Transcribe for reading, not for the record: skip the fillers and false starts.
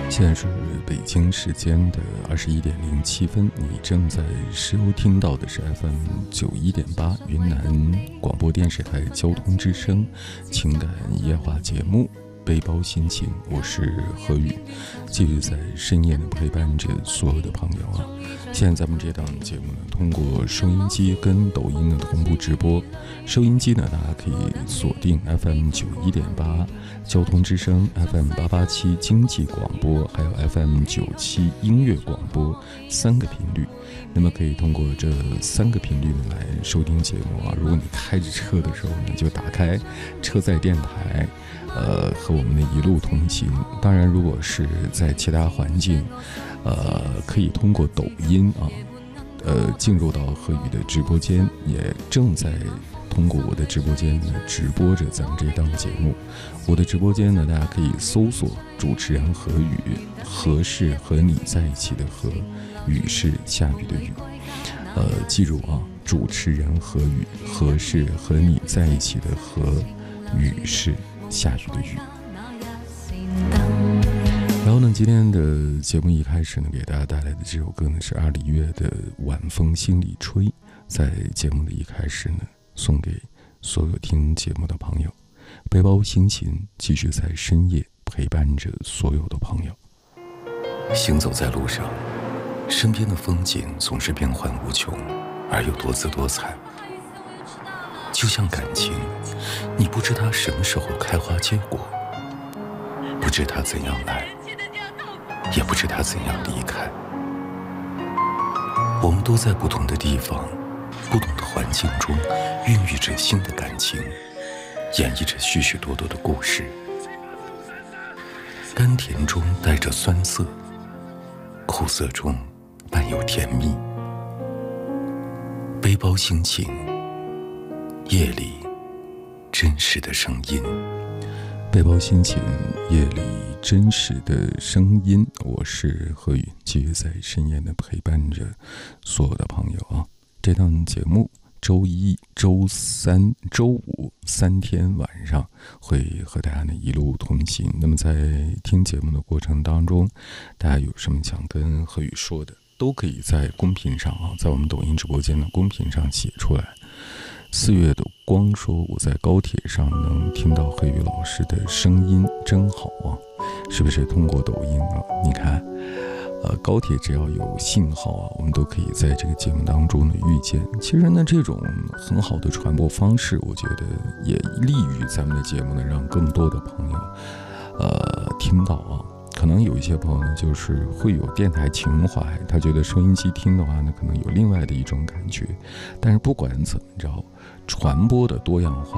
现在是北京时间的21:07，你正在收听到的是 FM91.8 云南广播电视台交通之声情感夜话节目背包心情，我是何宇，继续在深夜呢陪伴着所有的朋友啊。现在咱们这档节目呢，通过收音机跟抖音的同步直播。收音机呢，大家可以锁定 FM91.8 交通之声、FM887 经济广播，还有 FM97 音乐广播3个频率。那么可以通过这3个频率呢来收听节目啊。如果你开着车的时候呢，就打开车载电台，和我们的一路同行。当然，如果是在其他环境，可以通过抖音啊，进入到何宇的直播间，也正在通过我的直播间呢直播着咱们这档节目。我的直播间呢，大家可以搜索主持人何宇，何是和你在一起的何，雨是下雨的雨。记住啊，主持人何宇，何是和你在一起的何，雨是下雨的雨。然后呢，今天的节目一开始呢，给大家带来的这首歌呢是二里月的《晚风心里吹》。在节目的一开始呢，送给所有听节目的朋友。背包心情继续在深夜陪伴着所有的朋友。 行走在路上，身边的风景总是变幻无穷，而又多姿多彩。就像感情，你不知它什么时候开花结果，不知它怎样来，也不知它怎样离开。我们都在不同的地方，不同的环境中孕育着新的感情，演绎着许许多多的故事。甘甜中带着酸涩，苦涩中伴有甜蜜。背包心情，夜里真实的声音。 背包心情，夜里真实的声音。我是何宇，继续在深夜的陪伴着所有的朋友啊。这档节目周一、周三、周五3天晚上会和大家呢一路同行。那么在听节目的过程当中，大家有什么想跟何宇说的，都可以在公屏上啊，在我们抖音直播间的公屏上写出来。4月的光说，我在高铁上能听到何宇老师的声音真好啊，是不是通过抖音啊？你看高铁只要有信号啊，我们都可以在这个节目当中的遇见。其实呢，这种很好的传播方式，我觉得也利于咱们的节目呢，让更多的朋友听到啊。可能有一些朋友呢，就是会有电台情怀，他觉得收音机听的话呢，可能有另外的一种感觉。但是不管怎么着，传播的多样化